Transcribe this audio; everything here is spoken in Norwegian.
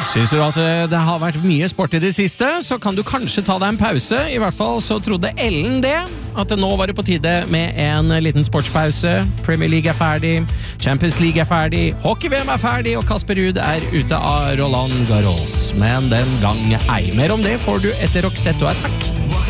Synes du at det har vært mye sport i det siste, så kan du kanskje ta deg en pause. I hvert fall så trodde Ellen det, at det nå var det på tide med en liten sportspause. Premier League er ferdig, Champions League er ferdig, Hockey-VM er ferdig, og Kasper Ruud er ute av Roland Garros. Men den gang ei. Mer om det får du etter Roxette og Attack.